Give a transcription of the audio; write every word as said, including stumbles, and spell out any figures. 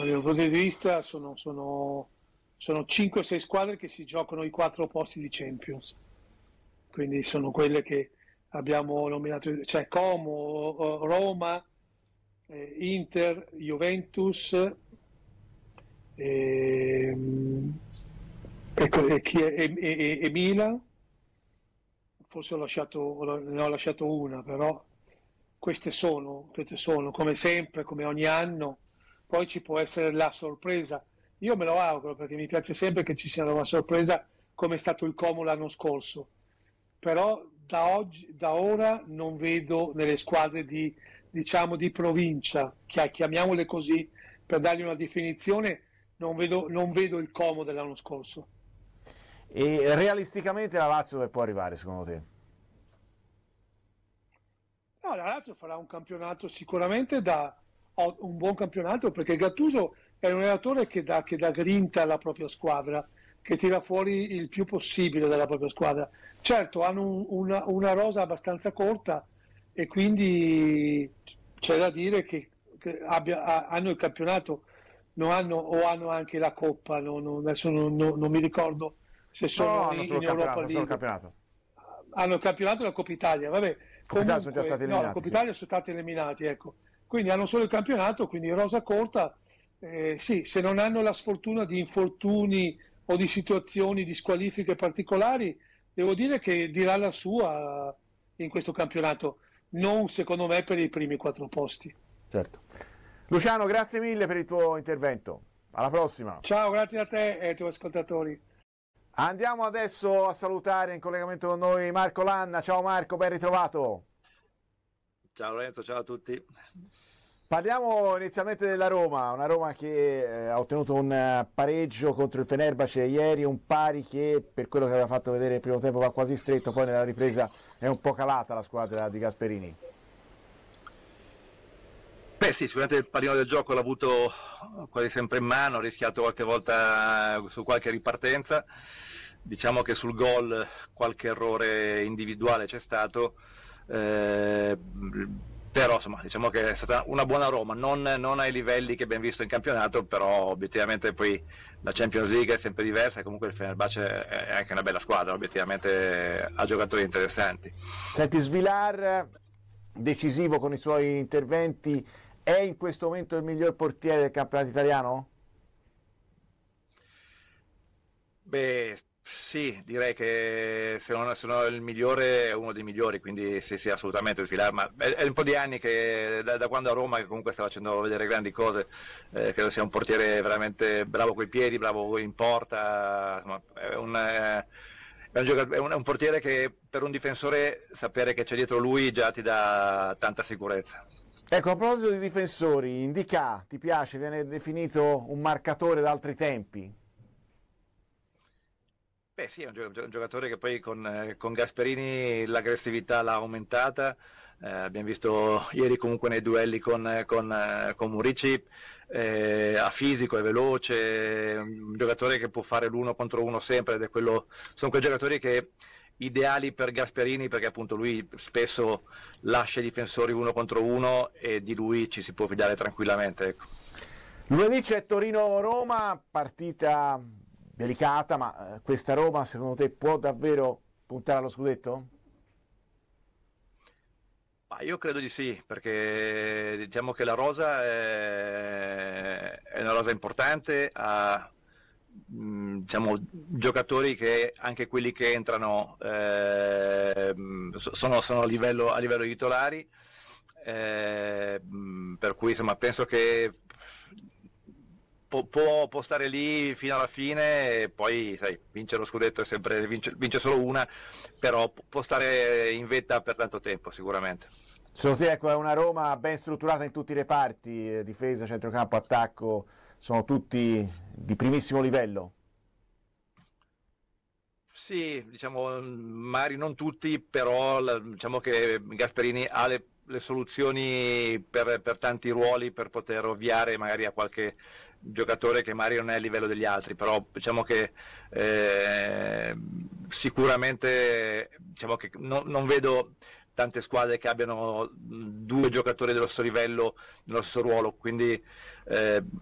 dal mio punto di vista sono, sono, sono cinque sei squadre che si giocano i quattro posti di Champions, quindi sono quelle che abbiamo nominato, cioè Como, Roma, eh, Inter, Juventus, e, ecco, e, chi è, e, e, e Milan. Forse ho lasciato, ne ho lasciato una, però queste sono, queste sono, come sempre, come ogni anno. Poi ci può essere la sorpresa. Io me lo auguro perché mi piace sempre che ci sia una sorpresa come è stato il Como l'anno scorso. Però da, oggi, da ora non vedo nelle squadre di, diciamo, di provincia, chiamiamole così, per dargli una definizione, non vedo, non vedo il Como dell'anno scorso. E realisticamente la Lazio dove può arrivare secondo te? No, la Lazio farà un campionato sicuramente da un buon campionato, perché Gattuso è un allenatore che dà, che dà grinta alla propria squadra, che tira fuori il più possibile dalla propria squadra. Certo, hanno un, una, una rosa abbastanza corta e quindi c'è da dire che, che abbia, hanno il campionato, non hanno, o hanno anche la Coppa, no, no, adesso non, non, non mi ricordo se sono no, in, solo in Europa League. League. Campionato. Hanno il campionato e la Coppa Italia, vabbè. Comunque, sono già stati no, la Coppa Italia sì. sono stati eliminati, ecco. Quindi hanno solo il campionato, quindi rosa corta. Eh, sì, se non hanno la sfortuna di infortuni o di situazioni di squalifiche particolari, devo dire che dirà la sua in questo campionato, non secondo me per i primi quattro posti. Certo. Luciano, grazie mille per il tuo intervento. Alla prossima. Ciao, grazie a te e ai tuoi ascoltatori. Andiamo adesso a salutare in collegamento con noi Marco Lanna. Ciao Marco, ben ritrovato. Ciao Lorenzo, ciao a tutti. Parliamo inizialmente della Roma, una Roma che eh, ha ottenuto un uh, pareggio contro il Fenerbahce ieri, un pari che per quello che aveva fatto vedere il primo tempo va quasi stretto, poi nella ripresa è un po' calata la squadra di Gasperini. Beh sì, sicuramente il pallino del gioco l'ha avuto quasi sempre in mano, ha rischiato qualche volta su qualche ripartenza, diciamo che sul gol qualche errore individuale c'è stato, eh, però insomma diciamo che è stata una buona Roma, non, non ai livelli che abbiamo visto in campionato, però obiettivamente poi la Champions League è sempre diversa e comunque il Fenerbahce è anche una bella squadra, obiettivamente ha giocatori interessanti. Senti, Svilar, decisivo con i suoi interventi, è in questo momento il miglior portiere del campionato italiano? Beh, sì, direi che se non, se non è il migliore è uno dei migliori, quindi sì, sì, assolutamente. Ma è, è un po' di anni che da, da quando a Roma, che comunque sta facendo vedere grandi cose, eh, credo sia un portiere veramente bravo coi piedi, bravo in porta, insomma, è un... Eh, È un, giocatore, è, un, è un portiere che per un difensore sapere che c'è dietro lui già ti dà tanta sicurezza. Ecco, a proposito di difensori, Ndicà, ti piace? Viene definito un marcatore d'altri tempi? Beh sì, è un, gio- un giocatore che poi con, eh, con Gasperini l'aggressività l'ha aumentata, eh, abbiamo visto ieri comunque nei duelli con, con, eh, con Murici, eh, ha fisico, è veloce, un giocatore che può fare l'uno contro uno sempre, ed è quello, sono quei giocatori che ideali per Gasperini, perché appunto lui spesso lascia i difensori uno contro uno e di lui ci si può fidare tranquillamente, ecco. Lunedì c'è Torino-Roma, partita delicata, ma questa Roma secondo te può davvero puntare allo scudetto? Ma io credo di sì, perché diciamo che la rosa è, è una rosa importante, ha mh, diciamo, giocatori che anche quelli che entrano eh, sono, sono a livello, a livello di titolari, eh, mh, per cui insomma penso che può, può, può stare lì fino alla fine e poi sai, vincere lo scudetto è sempre, vince, vince solo una, però può stare in vetta per tanto tempo sicuramente. Secondo te ecco, è una Roma ben strutturata in tutti i reparti, eh, difesa, centrocampo, attacco, sono tutti di primissimo livello? Sì, diciamo, magari non tutti, però diciamo che Gasperini ha le, le soluzioni per, per tanti ruoli per poter ovviare magari a qualche giocatore che magari non è a livello degli altri, però diciamo che eh, sicuramente diciamo che non, non vedo tante squadre che abbiano due giocatori dello stesso livello nello stesso ruolo, quindi eh,